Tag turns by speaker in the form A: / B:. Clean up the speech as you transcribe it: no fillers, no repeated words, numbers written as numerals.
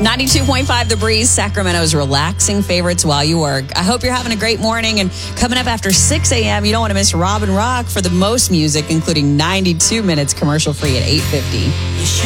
A: 92.5 The Breeze, Sacramento's relaxing favorites while you work. I hope you're having a great morning. And coming up after 6 a.m., you don't want to miss Robin Rock for the most music, including 92 minutes commercial free at 8:50.